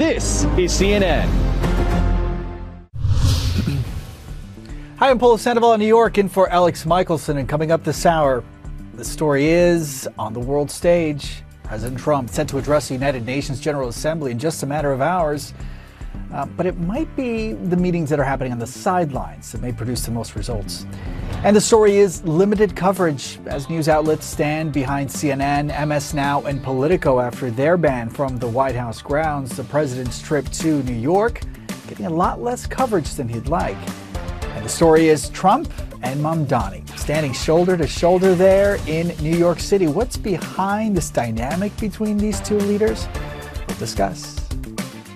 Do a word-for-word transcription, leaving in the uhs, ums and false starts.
This is C N N. Hi, I'm Paul Sandoval in New York, in for Alex Michelson, and coming up this hour, the story is on the world stage. President Trump set to address the United Nations General Assembly in just a matter of hours, uh, but it might be the meetings that are happening on the sidelines that may produce the most results. And the story is limited coverage as news outlets stand behind C N N, M S Now, and Politico after their ban from the White House grounds. The president's trip to New York getting a lot less coverage than he'd like. And the story is Trump and Mamdani standing shoulder to shoulder there in New York City. What's behind this dynamic between these two leaders? We'll discuss.